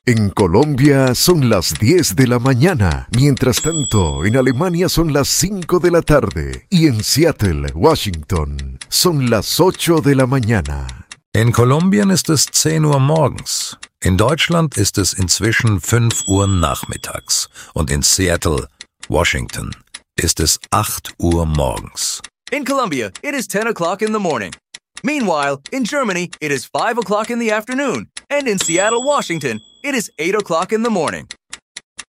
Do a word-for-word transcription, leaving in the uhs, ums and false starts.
En Colombia son las diez de la mañana. Mientras tanto, en Alemania son las cinco de la tarde. Y en Seattle, Washington, son las ocho de la mañana. In Kolumbien ist es zehn Uhr morgens. In Deutschland ist es inzwischen fünf Uhr nachmittags. Und in Seattle, Washington, ist es acht Uhr morgens. In Colombia, it is ten o'clock in the morning. Meanwhile, in Germany, it is five o'clock in the afternoon. And in Seattle, Washington, it is eight o'clock in the morning.